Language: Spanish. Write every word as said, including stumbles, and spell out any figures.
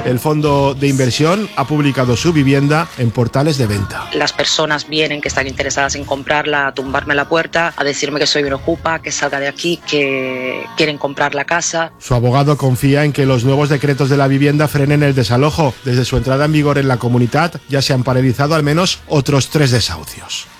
El fondo de inversión ha publicado su vivienda en portales de venta. Las personas vienen que están interesadas en comprarla a tumbarme la puerta, a decirme que soy un ocupa, que salga de aquí, que quieren comprar la casa. Su abogado confía en que los nuevos decretos de la vivienda frenen el desalojo. Desde su entrada en vigor en la comunidad ya se han paralizado al menos otros tres desahucios.